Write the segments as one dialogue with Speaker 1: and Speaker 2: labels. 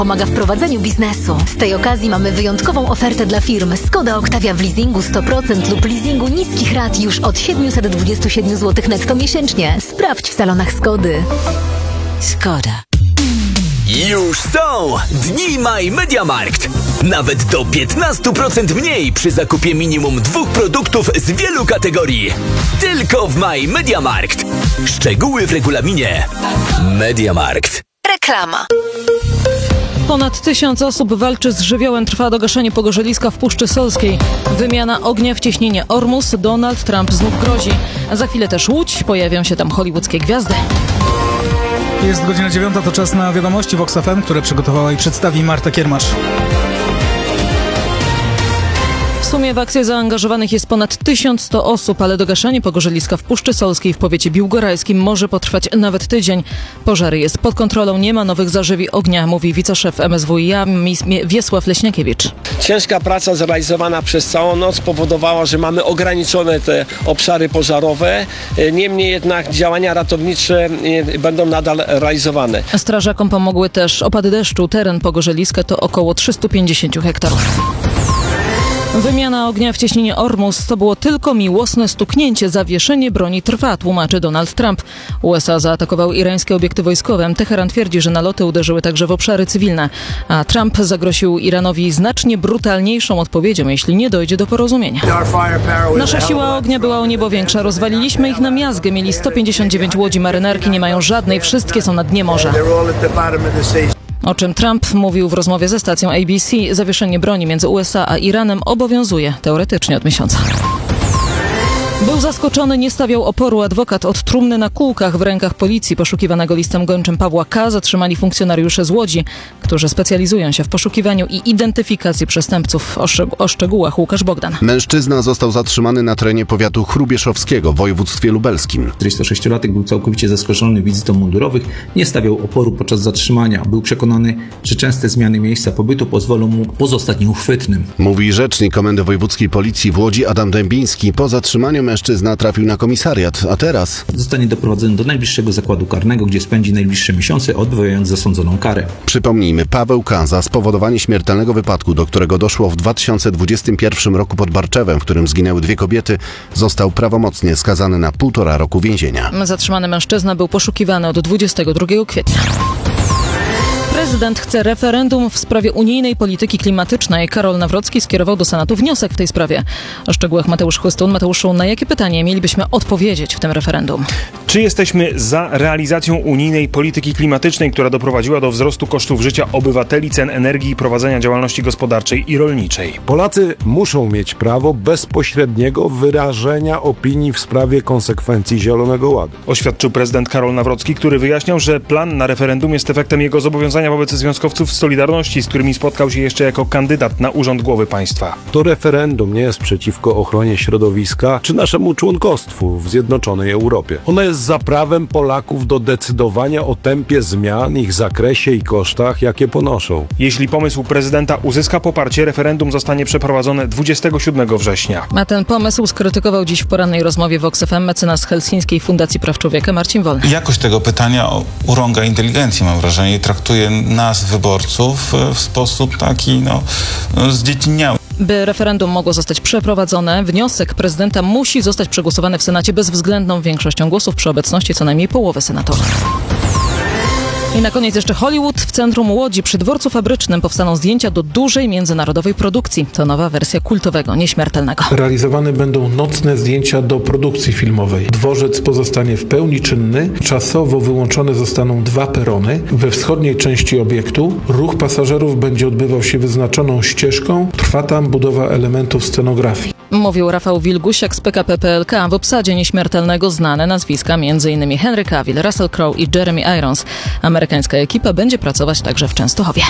Speaker 1: Pomaga w prowadzeniu biznesu. Z tej okazji mamy wyjątkową ofertę dla firm. Skoda Octavia w leasingu 100% lub leasingu niskich rat już od 727 zł netto miesięcznie. Sprawdź w salonach Skody. Skoda.
Speaker 2: Już są Dni My Mediamarkt. Nawet do 15% mniej przy zakupie minimum 2 produktów z wielu kategorii. Tylko w My Mediamarkt. Szczegóły w regulaminie. Mediamarkt.
Speaker 1: Reklama.
Speaker 3: Ponad 1000 osób walczy z żywiołem. Trwa dogaszenie pogorzeliska w Puszczy Solskiej. Wymiana ognia w cieśninie Ormus. Donald Trump znów grozi. Za chwilę też Łódź. Pojawią się tam hollywoodzkie gwiazdy.
Speaker 4: Jest godzina 9, to czas na wiadomości Vox FM, które przygotowała i przedstawi Marta Kiermasz.
Speaker 3: W sumie w akcję zaangażowanych jest ponad 1100 osób, ale dogaszanie pogorzeliska w Puszczy Solskiej w powiecie biłgorajskim może potrwać nawet tydzień. Pożar jest pod kontrolą, nie ma nowych zażywi ognia, mówi wiceszef MSWiA Wiesław Leśniakiewicz.
Speaker 5: Ciężka praca zrealizowana przez całą noc spowodowała, że mamy ograniczone te obszary pożarowe. Niemniej jednak działania ratownicze będą nadal realizowane.
Speaker 3: Strażakom pomogły też opady deszczu. Teren pogorzeliska to około 350 hektarów. Wymiana ognia w cieśninie Ormus to było tylko miłosne stuknięcie. Zawieszenie broni trwa, tłumaczy Donald Trump. USA zaatakowały irańskie obiekty wojskowe. Teheran twierdzi, że naloty uderzyły także w obszary cywilne. A Trump zagroził Iranowi znacznie brutalniejszą odpowiedzią, jeśli nie dojdzie do porozumienia. Nasza siła ognia była o niebo większa. Rozwaliliśmy ich na miazgę. Mieli 159 łodzi marynarki, nie mają żadnej. Wszystkie są na dnie morza. O czym Trump mówił w rozmowie ze stacją ABC. Zawieszenie broni między USA a Iranem obowiązuje teoretycznie od miesiąca. Był zaskoczony, nie stawiał oporu. Adwokat od trumny na kółkach w rękach policji poszukiwanego listem gończym Pawła K. zatrzymali funkcjonariusze z Łodzi, którzy specjalizują się w poszukiwaniu i identyfikacji przestępców. O szczegółach Łukasz Bogdan.
Speaker 6: Mężczyzna został zatrzymany na terenie powiatu chrubieszowskiego w województwie lubelskim.
Speaker 7: 46-latek był całkowicie zaskoczony wizytą mundurowych, nie stawiał oporu podczas zatrzymania. Był przekonany, że częste zmiany miejsca pobytu pozwolą mu pozostać nieuchwytnym.
Speaker 6: Mówi rzecznik Komendy Wojewódzkiej Policji w Łodzi Adam Dębiński. Po zatrzymaniu mężczyzna trafił na komisariat, a teraz
Speaker 7: zostanie doprowadzony do najbliższego zakładu karnego, gdzie spędzi najbliższe miesiące, odbywając zasądzoną karę.
Speaker 6: Przypomnijmy, Paweł K. za spowodowanie śmiertelnego wypadku, do którego doszło w 2021 roku pod Barczewem, w którym zginęły 2 kobiety, został prawomocnie skazany na 1,5 roku więzienia.
Speaker 3: Zatrzymany mężczyzna był poszukiwany od 22 kwietnia. Prezydent chce referendum w sprawie unijnej polityki klimatycznej. Karol Nawrocki skierował do Senatu wniosek w tej sprawie. O szczegółach Mateusz Chłystun. Mateuszu, na jakie pytanie mielibyśmy odpowiedzieć w tym referendum?
Speaker 8: Czy jesteśmy za realizacją unijnej polityki klimatycznej, która doprowadziła do wzrostu kosztów życia obywateli, cen energii i prowadzenia działalności gospodarczej i rolniczej?
Speaker 9: Polacy muszą mieć prawo bezpośredniego wyrażenia opinii w sprawie konsekwencji Zielonego Ładu.
Speaker 8: Oświadczył prezydent Karol Nawrocki, który wyjaśniał, że plan na referendum jest efektem jego zobowiązania wobec związkowców z Solidarności, z którymi spotkał się jeszcze jako kandydat na urząd głowy państwa.
Speaker 9: To referendum nie jest przeciwko ochronie środowiska czy naszemu członkostwu w Zjednoczonej Europie. Ono jest za prawem Polaków do decydowania o tempie zmian, ich zakresie i kosztach, jakie ponoszą.
Speaker 8: Jeśli pomysł prezydenta uzyska poparcie, referendum zostanie przeprowadzone 27 września.
Speaker 3: A ten pomysł skrytykował dziś w porannej rozmowie w Vox FM mecenas Helsińskiej Fundacji Praw Człowieka Marcin Wolny.
Speaker 10: Jakość tego pytania urąga inteligencji, mam wrażenie, i traktuje nas, wyborców, w sposób taki zdziecinniały.
Speaker 3: By referendum mogło zostać przeprowadzone, wniosek prezydenta musi zostać przegłosowany w Senacie bezwzględną większością głosów przy obecności co najmniej połowy senatorów. I na koniec jeszcze Hollywood. W centrum Łodzi przy dworcu fabrycznym powstaną zdjęcia do dużej międzynarodowej produkcji. To nowa wersja kultowego Nieśmiertelnego.
Speaker 11: Realizowane będą nocne zdjęcia do produkcji filmowej. Dworzec pozostanie w pełni czynny. Czasowo wyłączone zostaną 2 perony. We wschodniej części obiektu ruch pasażerów będzie odbywał się wyznaczoną ścieżką. Trwa tam budowa elementów scenografii.
Speaker 3: Mówił Rafał Wilgusiak z PKP PLK. W obsadzie Nieśmiertelnego znane nazwiska m.in. Henry Cavill, Russell Crowe i Jeremy Irons. Amerykańska ekipa będzie pracować także w Częstochowie.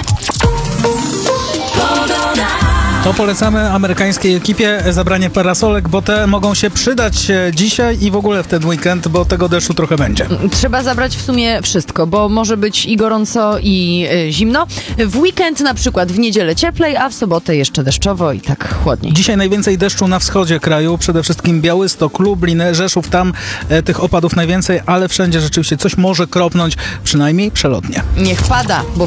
Speaker 4: To polecamy amerykańskiej ekipie zabranie parasolek, bo te mogą się przydać dzisiaj i w ogóle w ten weekend, bo tego deszczu trochę będzie.
Speaker 12: Trzeba zabrać w sumie wszystko, bo może być i gorąco, i zimno. W weekend na przykład w niedzielę cieplej, a w sobotę jeszcze deszczowo i tak chłodniej.
Speaker 4: Dzisiaj najwięcej deszczu na wschodzie kraju, przede wszystkim Białystok, Lublin, Rzeszów, tam tych opadów najwięcej, ale wszędzie rzeczywiście coś może kropnąć, przynajmniej przelotnie.
Speaker 12: Niech pada, bo